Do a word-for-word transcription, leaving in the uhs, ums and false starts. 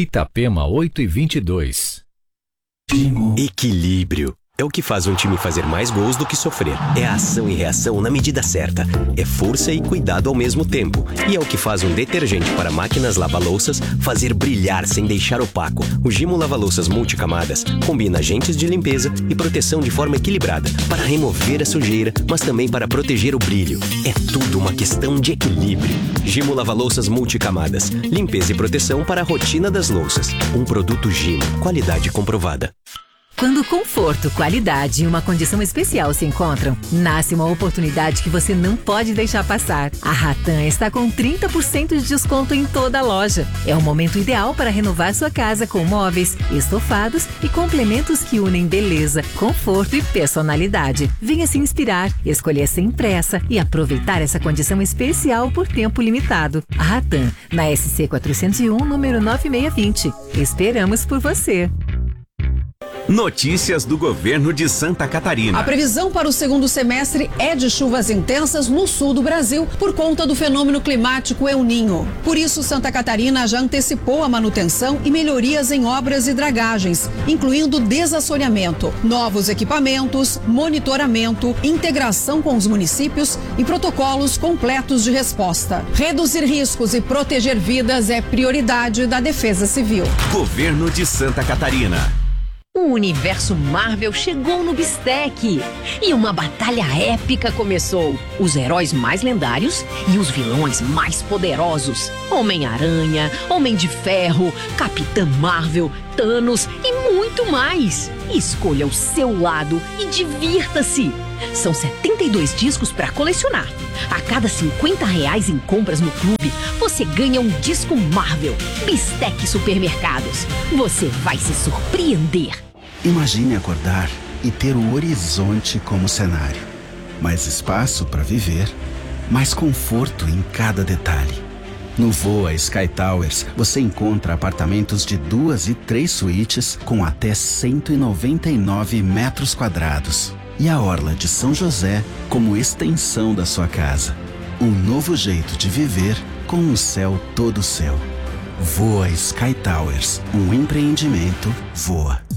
Itapema oito e vinte e dois. Equilíbrio. É o que faz um time fazer mais gols do que sofrer. É ação e reação na medida certa. É força e cuidado ao mesmo tempo. E é o que faz um detergente para máquinas lava-louças fazer brilhar sem deixar opaco. O Gimo Lava-Louças Multicamadas combina agentes de limpeza e proteção de forma equilibrada para remover a sujeira, mas também para proteger o brilho. É tudo uma questão de equilíbrio. Gimo Lava-Louças Multicamadas. Limpeza e proteção para a rotina das louças. Um produto Gimo. Qualidade comprovada. Quando conforto, qualidade e uma condição especial se encontram, nasce uma oportunidade que você não pode deixar passar. A Ratan está com trinta por cento de desconto em toda a loja. É o momento ideal para renovar sua casa com móveis, estofados e complementos que unem beleza, conforto e personalidade. Venha se inspirar, escolher sem pressa e aproveitar essa condição especial por tempo limitado. A Ratan, na S C quatrocentos e um, número nove seis dois zero. Esperamos por você. Notícias do governo de Santa Catarina. A previsão para o segundo semestre é de chuvas intensas no sul do Brasil por conta do fenômeno climático El Niño. Por isso, Santa Catarina já antecipou a manutenção e melhorias em obras e dragagens, incluindo desassoreamento, novos equipamentos, monitoramento, integração com os municípios e protocolos completos de resposta. Reduzir riscos e proteger vidas é prioridade da Defesa Civil. Governo de Santa Catarina. O universo Marvel chegou no Bistec e uma batalha épica começou. Os heróis mais lendários e os vilões mais poderosos. Homem-Aranha, Homem de Ferro, Capitã Marvel, Thanos e muito mais. Escolha o seu lado e divirta-se. São setenta e dois discos para colecionar. A cada cinquenta reais em compras no clube, você ganha um disco Marvel. Bistec Supermercados. Você vai se surpreender. Imagine acordar e ter o horizonte como cenário. Mais espaço para viver, mais conforto em cada detalhe. No Voa Sky Towers, você encontra apartamentos de duas e três suítes com até cento e noventa e nove metros quadrados. E a Orla de São José como extensão da sua casa. Um novo jeito de viver com um céu todo seu. Voa Sky Towers, um empreendimento Voa.